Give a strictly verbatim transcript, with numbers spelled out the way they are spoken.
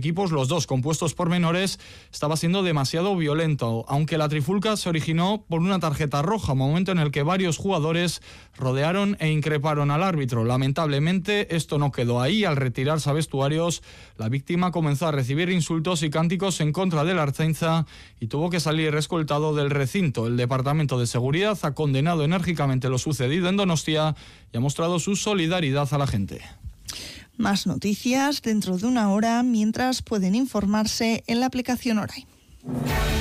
equipos, los dos compuestos por menores, estaba siendo demasiado violento, aunque la trifulca se originó por una tarjeta roja, momento en el que varios jugadores rodearon e increparon al árbitro. Lamentablemente esto no quedó ahí. Al retirarse a vestuarios, la víctima comenzó a recibir insultos y cánticos en contra del Ertzaintza y tuvo que salir escoltado del recinto. El Departamento de Seguridad ha condenado enérgicamente lo sucedido en Donostia y ha mostrado su solidaridad a la gente. Más noticias dentro de una hora, mientras pueden informarse en la aplicación Orai.